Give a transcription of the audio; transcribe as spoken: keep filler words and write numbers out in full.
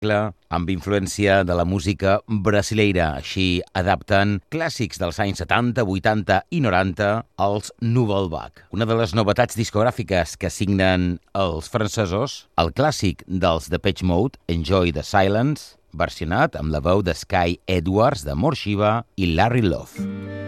amb influència de la música brasileira. Així adapten clàssics dels anys setanta, vuitanta i noranta als Nudelbach. Una de les novetats discogràfiques que signen els francesos, el clàssic dels Depeche Mode, Enjoy the Silence, versionat amb la veu de Sky Edwards, de Mort Shiva i Larry Love.